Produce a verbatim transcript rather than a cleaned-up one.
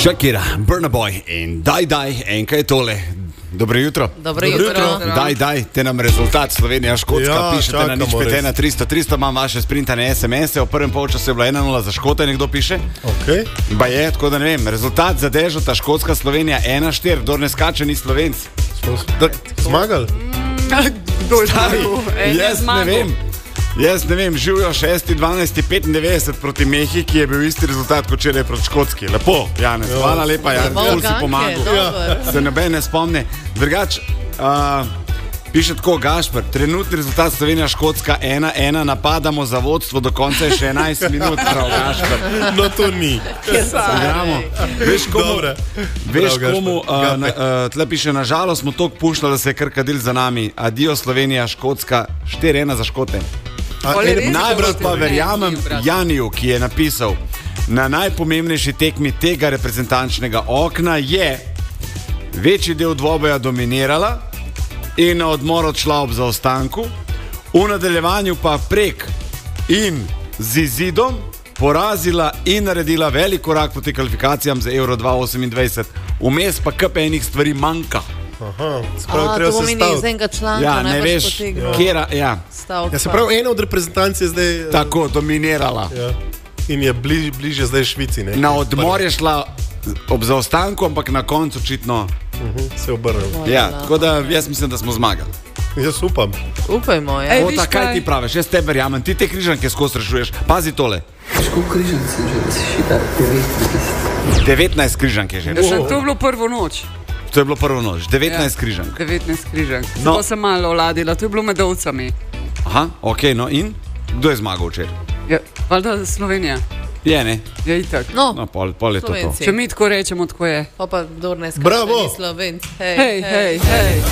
Shakira, Burna Boy in Daj Daj, enka je tole. Dobro jutro. Dobro jutro. Daj Daj, te nam rezultat Slovenija, Škotska, Ja, pišete na nič čakamo pet res. ena tristo tristo, imam vaše sprintane es em ese, v prvem polčasu je bila ena nula za Škota, nekdo piše. Okay. Ba je, tako da ne vem, rezultat za Dežota, Škotska, Slovenija ena štiri, kdor ne skače, ni Slovenc. Da, zmagali? Kdo je zmagal? En je Jaz ne zmagal. vem. Jaz ne vem, živijo šesti dvanajsti petindevetdeset proti Mehiki, ki je bil isti rezultat kot včeraj proti Škotski. Lepo, Janez, Ja. hvala lepa, Janez, ful si pomagal. Ja. Se noben ne spomni. Drugač, uh, piše tako Gašper, trenutni rezultat Slovenija, Škotska ena ena, napadamo za vodstvo, do konca je še enajst minut, prav Gašper. No, to ni. Gramo. Veš komu, Dobre. veš Prav, komu Gašper. uh, na, uh, tle piše, nažalost smo toliko puščali, da se je kar kadil za nami. Adijo Slovenija, Škotska, štiri ena za Škote. A, Pol je ene- res? Najbolj pa Ne, verjamem ni, brat. Janiju, ki je napisal, na najpomembnejši tekmi tega reprezentančnega okna je večji del dvoboja dominirala in na odmor odšla ob zaostanku, v nadaljevanju pa prek in z izidom porazila in naredila velik korak proti kvalifikacijam za Euro dva tisoč osemindvajset. Vmes pa kap enih stvari manjka. Aha, sprav, A, treba to se pomeni iz staviti. enega članka, Ja, ne veš, kjera, ja, Ja, se pravi, ena od reprezentanc je zdaj eh, tako dominirala. ja, in je bliž, bliže zdaj Švici. Ne? Na odmor je šla ob zaostanku, ampak na koncu očitno. Uh-huh, se je obrnil. Ja, tako da jaz mislim, da smo zmagali. Jaz upam. Upajmo, ja. Ej, O, viš takaj kaj? ti praviš, jaz tebe verjamem, ti te križanke skozi rešuješ. Pazi tole. Težko križanci že, da si šita devetnajst. devetnajst križank je že. Ja, še to je bilo prvo noč. To je bilo prvo noč, devetnajst Ja. križank. devetnajst križank. No. No. To sem malo oladila, to je bilo med ovcami. Aha, ok, no in? Kdo je zmagal včeraj? Ja, valjda Slovenija. Je, ne? Je itak. No, No, pol, pol je to to. Slovenci. Če mi tako rečemo, tako je. Pa pa kdor ne skače, Bravo. ni Slovenc. Hej, Hej, hej, hej.